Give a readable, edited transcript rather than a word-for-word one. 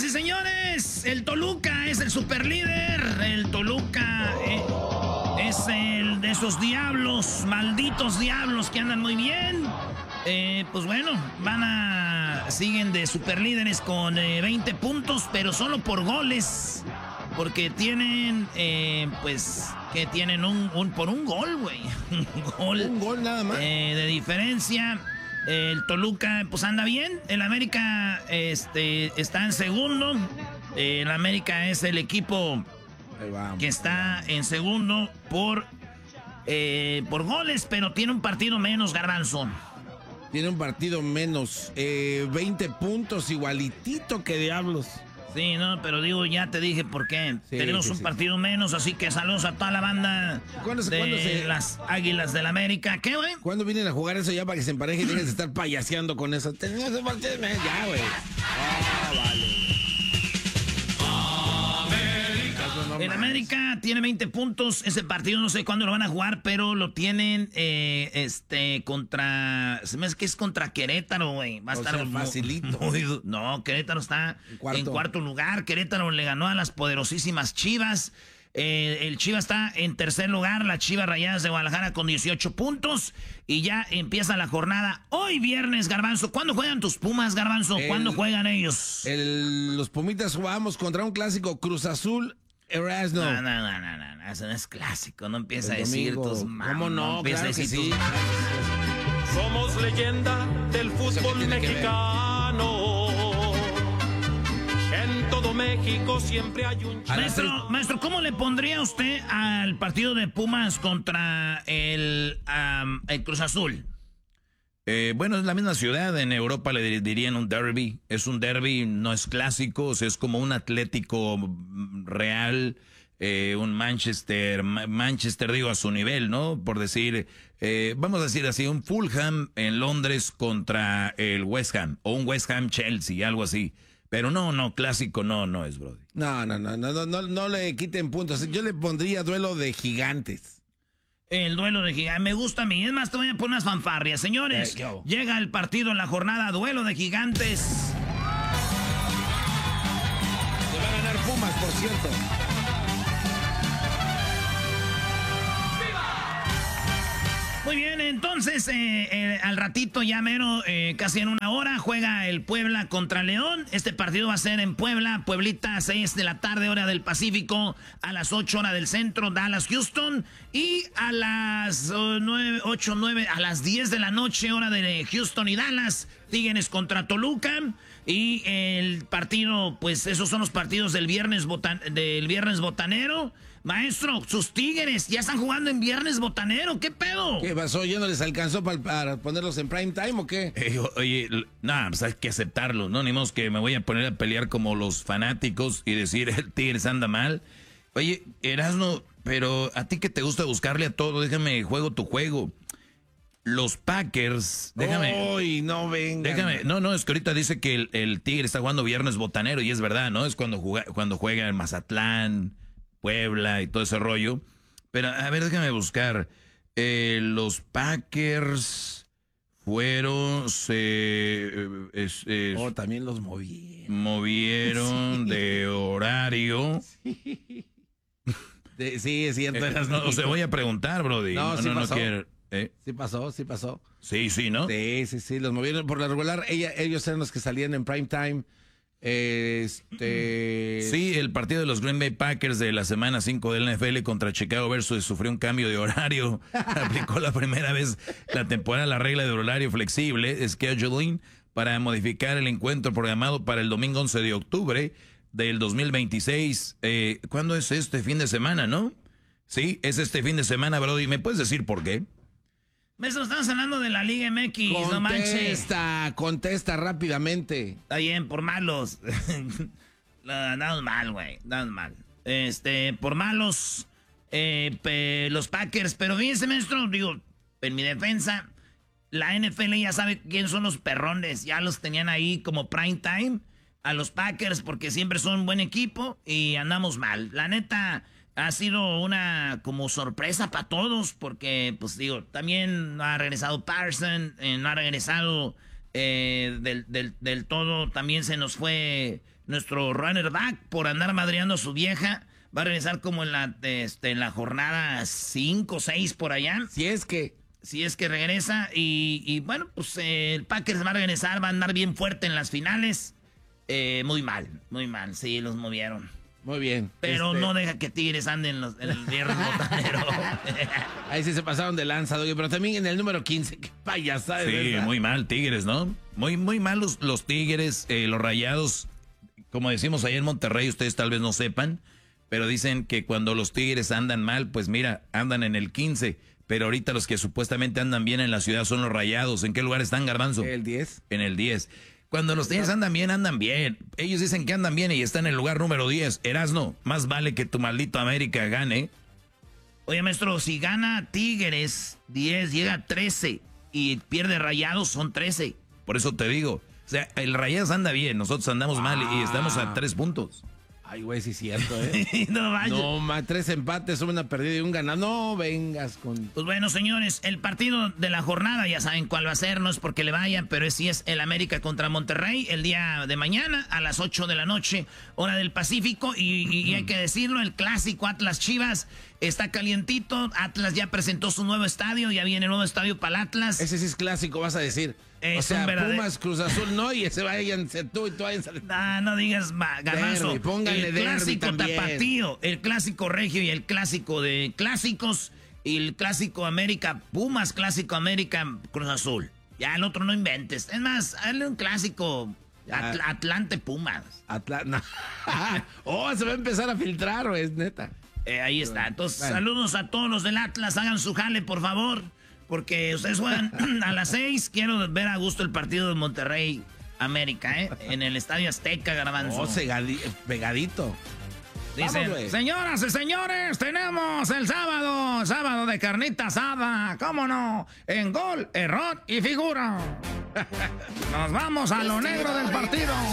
y señores, el Toluca es el superlíder. El Toluca es el de esos diablos, malditos diablos que andan muy bien. Pues bueno, siguen de superlíderes con 20 puntos, pero solo por goles. Porque tienen, que tienen por un gol, güey. Un gol nada más. De diferencia. El Toluca, pues anda bien. El América está en segundo. El América es el equipo que está en segundo por goles, pero tiene un partido menos, Garbanzo. Tiene un partido menos. 20 puntos, igualitito que diablos. Sí, no, pero digo, ya te dije por qué. Sí, tenemos un partido menos, así que saludos a toda la banda de las Águilas del América. ¿Qué, güey? ¿Cuándo vienen a jugar eso ya para que se empareje y dejen de estar payaseando con eso? Tenemos un partido menos, ya, güey. Vale. El América tiene 20 puntos. Ese partido no sé cuándo lo van a jugar, pero lo tienen contra... Se me hace que es contra Querétaro, güey. Va a estar facilito. No, Querétaro está en cuarto lugar. Querétaro le ganó a las poderosísimas Chivas. El Chivas está en tercer lugar. Las Chivas Rayadas de Guadalajara con 18 puntos. Y ya empieza la jornada hoy viernes, Garbanzo. ¿Cuándo juegan tus Pumas, Garbanzo? ¿Cuándo juegan ellos? Los Pumitas jugamos contra un clásico Cruz Azul. Erasno. No, eso no es clásico. No empieza a decir tus manos. ¿Cómo no? Empieza a decir sí. Somos leyenda del fútbol mexicano. En todo México siempre hay un... Maestro, ¿cómo le pondría usted al partido de Pumas contra el Cruz Azul? Bueno, es la misma ciudad. En Europa le dirían un derby. Es un derby, no es clásico. O sea, es como un Atlético Real, un Manchester, digo, a su nivel, ¿no? Por decir, vamos a decir así, un Fulham en Londres contra el West Ham. O un West Ham Chelsea, algo así. Pero no, clásico no es, brody. No le quiten puntos. Yo le pondría duelo de gigantes. El duelo de gigantes. Me gusta a mí. Es más, te voy a poner unas fanfarrias. Señores, llega el partido en la jornada. Duelo de gigantes. Se va a ganar Pumas, por cierto. Muy bien, entonces al ratito ya mero, casi en una hora, juega el Puebla contra León. Este partido va a ser en Puebla, Pueblita, 6 de la tarde, hora del Pacífico, a las 8 hora del centro, Dallas, Houston. Y a las 9, a las 10 de la noche, hora de Houston y Dallas, Tigres contra Toluca. Y el partido, pues esos son los partidos del viernes botanero. Maestro, sus Tigres ya están jugando en viernes botanero. ¿Qué pedo? ¿Qué pasó? ¿Ya no les alcanzó para ponerlos en prime time o qué? Oye, pues hay que aceptarlo, ¿no? Ni modo que me voy a poner a pelear como los fanáticos y decir el Tigres anda mal. Oye, Erasno, pero a ti que te gusta buscarle a todo, déjame juego tu juego. Los Packers, déjame. ¡Uy, no vengan! Déjame, no, es que ahorita dice que el Tigre está jugando viernes botanero y es verdad, ¿no? Es cuando juega en Mazatlán, Puebla y todo ese rollo. Pero, a ver, déjame buscar. Los Packers fueron... también los movieron. Movieron sí. De horario. Sí, sí es cierto. O sea, voy a preguntar, brody. No pasó. Quiero, Sí pasó. Sí, ¿no? Sí, los movieron por la regular. Ellos eran los que salían en prime time. Sí, el partido de los Green Bay Packers de la semana 5 del NFL contra Chicago Versus sufrió un cambio de horario. Aplicó la primera vez la temporada la regla de horario flexible, scheduling, para modificar el encuentro programado para el domingo 11 de octubre del 2026. ¿Cuándo es este fin de semana, no? Sí, es este fin de semana, Brody. ¿Me puedes decir por qué? Eso estamos hablando de la Liga MX, no manches. Contesta rápidamente. Está bien, por malos. Andamos mal, güey. Andamos mal. Por malos, los Packers. Pero fíjense, maestro, digo, en mi defensa, la NFL ya sabe quién son los perrones. Ya los tenían ahí como prime time a los Packers porque siempre son un buen equipo y andamos mal. La neta... Ha sido una como sorpresa para todos porque, pues digo, también no ha regresado Parson, no ha regresado Del todo también se nos fue nuestro runner back por andar madreando a su vieja. Va a regresar como en la jornada 5 o 6 por allá. Si es que regresa. Y bueno, pues el Packers va a regresar, va a andar bien fuerte en las finales. Muy mal. Sí, los movieron. Muy bien. Pero no deja que Tigres anden en el viernes botanero. Ahí sí se pasaron de lanza, Doggy, pero también en el número 15. Qué payasada. Sí, ¿verdad? muy mal Tigres, ¿no? Muy mal los Tigres, los Rayados. Como decimos allá en Monterrey, ustedes tal vez no sepan, pero dicen que cuando los Tigres andan mal, pues mira, andan en el 15. Pero ahorita los que supuestamente andan bien en la ciudad son los Rayados. ¿En qué lugar están, Garbanzo? El 10. En el 10. Cuando los Tigres andan bien, andan bien. Ellos dicen que andan bien y están en el lugar número 10. Erasno, más vale que tu maldito América gane. Oye, maestro, si gana Tigres 10, llega a 13 y pierde Rayados, son 13. Por eso te digo, o sea, el Rayados anda bien, nosotros andamos mal y estamos a 3 puntos. Ay, güey, sí es cierto, ¿eh? No vaya. No, 3 empates, una perdida y un ganado. No vengas con... Pues bueno, señores, el partido de la jornada, ya saben cuál va a ser, no es porque le vayan, pero sí es el América contra Monterrey, el día de mañana a las 8 de la noche, hora del Pacífico, y hay que decirlo, el clásico Atlas-Chivas está calientito. Atlas ya presentó su nuevo estadio, ya viene el nuevo estadio para el Atlas. Ese sí es clásico, vas a decir. O sea, Pumas, Cruz Azul, no, y ese váyanse tú y tú váyanse. No digas, Garbanzo. El clásico tapatío, el clásico regio y el clásico de clásicos, y el clásico América, Pumas, clásico América, Cruz Azul. Ya el otro no inventes. Es más, hazle un clásico Atlante Pumas. Se va a empezar a filtrar, güey, es neta. Ahí está. Entonces, saludos a todos los del Atlas, hagan su jale, por favor. Porque ustedes juegan a las 6. Quiero ver a gusto el partido de Monterrey América, en el Estadio Azteca, Garbanzo. Pegadito. Dicen, vamos, señoras y señores, tenemos el sábado de carnita asada. ¿Cómo no? En gol, error y figura. Nos vamos a lo negro del partido.